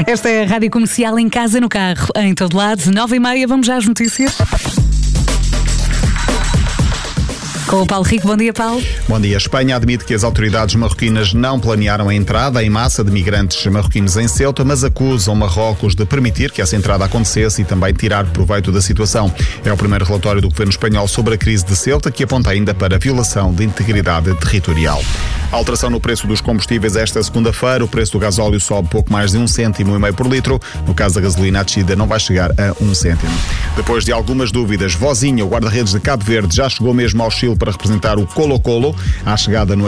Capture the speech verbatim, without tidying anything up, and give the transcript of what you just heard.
Esta é a Rádio Comercial, em casa, no carro, em todo lado. Nove e meia, vamos já às notícias. Com o Paulo Rico. Bom dia, Paulo. Bom dia. A Espanha admite que as autoridades marroquinas não planearam a entrada em massa de migrantes marroquinos em Ceuta, mas acusam Marrocos de permitir que essa entrada acontecesse e também tirar proveito da situação. É o primeiro relatório do governo espanhol sobre a crise de Ceuta, que aponta ainda para a violação de integridade territorial. A alteração no preço dos combustíveis esta segunda-feira. O preço do gasóleo sobe pouco mais de um cêntimo e meio por litro. No caso da gasolina, a descida não vai chegar a um cêntimo. Depois de algumas dúvidas, Vozinha, o guarda-redes de Cabo Verde, já chegou mesmo ao Chile para representar o Colo-Colo. À chegada no